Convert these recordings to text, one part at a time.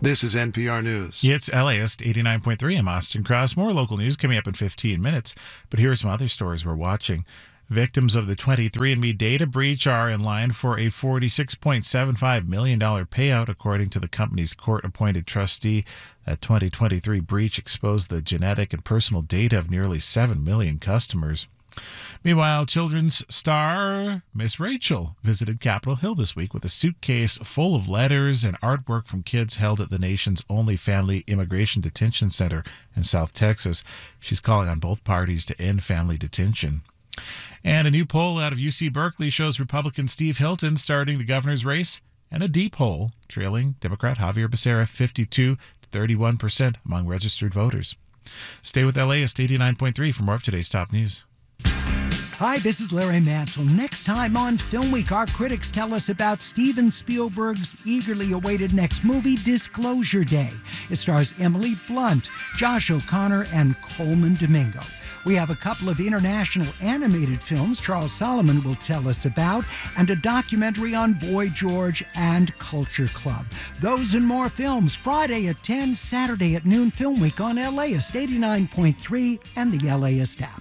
This is NPR News. It's LAist 89.3. I'm Austin Cross. More local news coming up in 15 minutes. But here are some other stories we're watching. Victims of the 23andMe data breach are in line for a $46.75 million payout, according to the company's court-appointed trustee. That 2023 breach exposed the genetic and personal data of nearly 7 million customers. Meanwhile, children's star Miss Rachel visited Capitol Hill this week with a suitcase full of letters and artwork from kids held at the nation's only family immigration detention center in South Texas. She's calling on both parties to end family detention. And a new poll out of UC Berkeley shows Republican Steve Hilton starting the governor's race and a deep hole, trailing Democrat Javier Becerra 52% to 31% among registered voters. Stay with LAist 89.3 for more of today's top news. Hi, this is Larry Mantle. Next time on Film Week, our critics tell us about Steven Spielberg's eagerly awaited next movie, Disclosure Day. It stars Emily Blunt, Josh O'Connor, and Coleman Domingo. We have a couple of international animated films Charles Solomon will tell us about, and a documentary on Boy George and Culture Club. Those and more films, Friday at 10, Saturday at noon. Film Week on LAist 89.3 and the LAist app.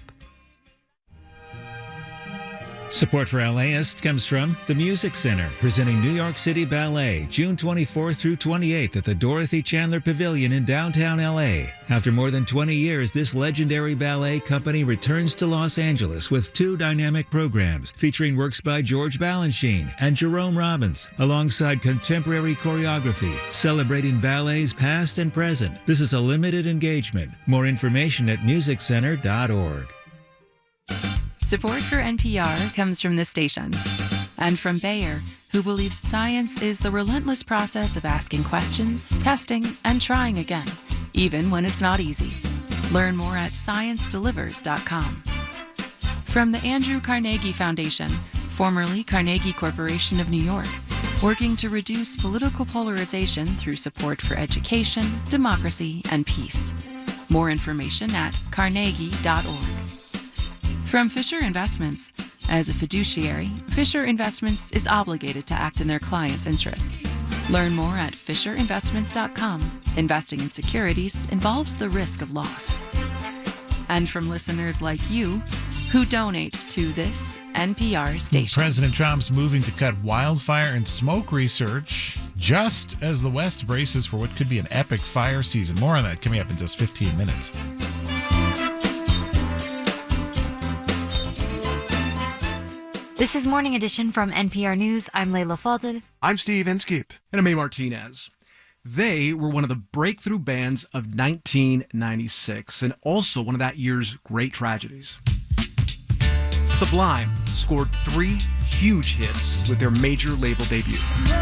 Support for LAist comes from the Music Center, presenting New York City Ballet, June 24th through 28th at the Dorothy Chandler Pavilion in downtown LA. After more than 20 years, this legendary ballet company returns to Los Angeles with two dynamic programs featuring works by George Balanchine and Jerome Robbins, alongside contemporary choreography, celebrating ballets past and present. This is a limited engagement. More information at musiccenter.org. Support for NPR comes from this station and from Bayer, who believes science is the relentless process of asking questions, testing, and trying again, even when it's not easy. Learn more at sciencedelivers.com. From the Andrew Carnegie Foundation, formerly Carnegie Corporation of New York, working to reduce political polarization through support for education, democracy, and peace. More information at carnegie.org. From Fisher Investments. As a fiduciary, Fisher Investments is obligated to act in their client's interest. Learn more at fisherinvestments.com. Investing in securities involves the risk of loss. And from listeners like you who donate to this NPR station. President Trump's moving to cut wildfire and smoke research just as the West braces for what could be an epic fire season. More on that coming up in just 15 minutes. This is Morning Edition from NPR News. I'm Layla Falded. I'm Steve Inskeep. And I'm May Martinez. They were one of the breakthrough bands of 1996 and also one of that year's great tragedies. Sublime scored 3 huge hits with their major label debut.